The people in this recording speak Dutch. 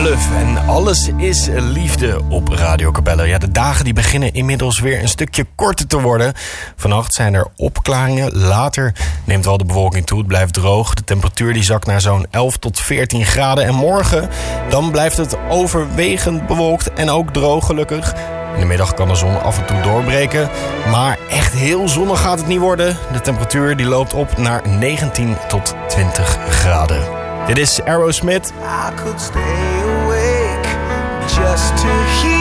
Bluff en alles is liefde op Radio Capelle. Ja, de dagen die beginnen inmiddels weer een stukje korter te worden. Vannacht zijn er opklaringen. Later neemt wel de bewolking toe. Het blijft droog. De temperatuur die zakt naar zo'n 11 tot 14 graden. En morgen dan blijft het overwegend bewolkt en ook droog gelukkig. In de middag kan de zon af en toe doorbreken. Maar echt heel zonnig gaat het niet worden. De temperatuur die loopt op naar 19 tot 20 graden. Dit is Aerosmith. I could stay awake just to hear